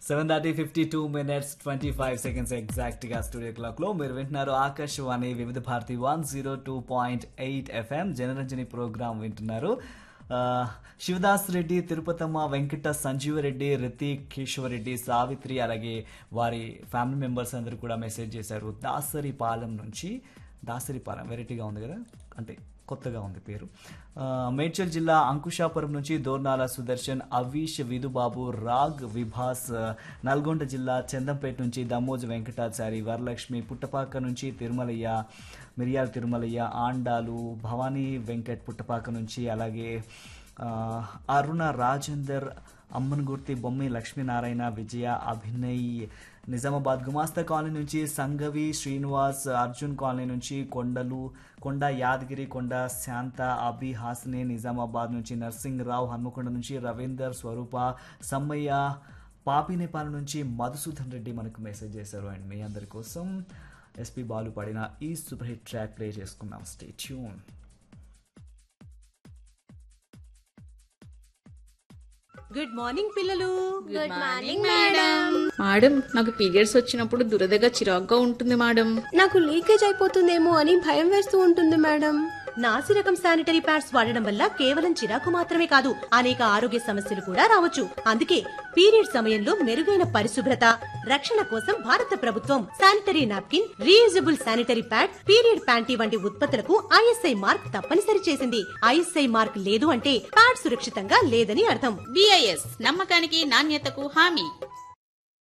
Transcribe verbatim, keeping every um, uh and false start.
Seven thirty fifty two minutes twenty five seconds exact గా studio clock లో మీరు వింటున్నారు ఆకాశవాణి వివిధ Bharati one zero two point eight FM Janaranjani programme వింటున్నారు. ఆ, శివదాస్ రెడ్డి, తిరుపతమ్మ, వెంకట సంజీవరెడ్డి, రితిక్, కిషోరెడ్డి, సావిత్రి అలాగే వారి ఫ్యామిలీ మెంబర్స్ అందరూ కూడా మెసేజ్ చేశారు. దాసరిపాలెం నుంచి, దాసరిపాలెం వెరైటీగా ఉంది కదా, అంటే కొత్తగా ఉంది పేరు. ఆ, మేడ్చల్ జిల్లా అంకుశాపురం నుంచి దోర్నాల సుదర్శన్, అవీష్, విధుబాబు, రాగ్, విభాస్. నల్గొండ జిల్లా చందంపేట నుంచి దమ్మోజు వెంకటాచారి, వరలక్ష్మి, పుట్టపాక నుంచి తిరుమలయ్య, మిరియాల తిరుమలయ్య, ఆండాలు, భవానీ వెంకట్ పుట్టపాక నుంచి, అలాగే ఆ, అరుణ రాజేందర్, అమ్మన్గుర్తి, బొమ్మి లక్ష్మీనారాయణ, విజయ, అభినయ్, నిజామాబాద్ గుమాస్తా కాలనీ నుంచి సంగవి శ్రీనివాస్, అర్జున్ కాలనీ నుంచి కొండలు, కొండ యాదగిరి, కొండ శాంత, అభి, హాసనే నిజామాబాద్ నుంచి, నర్సింగ్రావు హన్మకొండ నుంచి, రవీందర్, స్వరూప, సమ్మయ్య, పాపినేపాలెం నుంచి మధుసూదన్ రెడ్డి మనకు మెసేజ్ చేశారు. అండ్ మీ అందరి కోసం ఎస్పి బాలు పాడిన ఈ సూపర్ హిట్ ట్రాక్ ప్లే చేసుకుందాం. Stay tune. గుడ్ మార్నింగ్ పిల్లలు. Good morning madam. మేడం, నాకు పీరియడ్స్ వచ్చినప్పుడు దురదగా చిరాగ్గా ఉంటుంది మేడం. నాకు లీకేజ్ అయిపోతుందేమో అని భయం వేస్తూ ఉంటుంది మేడం. నాసి రకం శానిటరీ ప్యాడ్స్ వాడడం వల్ల కేవలం చిరాకు మాత్రమే కాదు, అనేక ఆరోగ్య సమస్యలు కూడా రావచ్చు. అందుకే పీరియడ్ సమయంలో మెరుగైన పరిశుభ్రత, రక్షణ కోసం భారత ప్రభుత్వం sanitary napkin, reusable sanitary pad, period panty వంటి ఉత్పత్తులకు ఐఎస్ఐ మార్క్ తప్పనిసరి చేసింది. ఐఎస్ఐ మార్క్ లేదు అంటే ప్యాడ్ సురక్షితంగా లేదని అర్థం. బిఐఎస్ నమ్మకానికి నాణ్యతకు హామీ.